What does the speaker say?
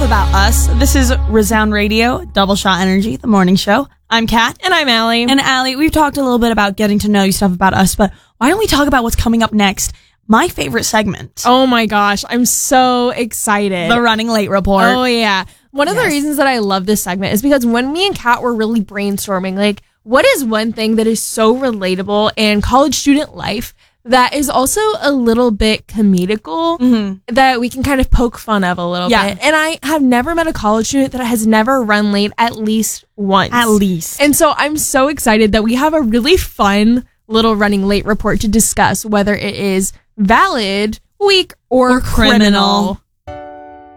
about us. This is Resound Radio, Double Shot Energy, the morning show. I'm Kat. And I'm Allie. And Allie, we've talked a little bit about getting to know you stuff about us, but why don't we talk about what's coming up next? My favorite segment. Oh my gosh, I'm so excited. The Running Late Report. Oh yeah. One of the reasons that I love this segment is because when me and Kat were really brainstorming, like, what is one thing that is so relatable in college student life that is also a little bit comedical that we can kind of poke fun of a little bit. And I have never met a college student that has never run late at least once. At least. And so I'm so excited that we have a really fun little running late report to discuss whether it is valid, weak, or criminal.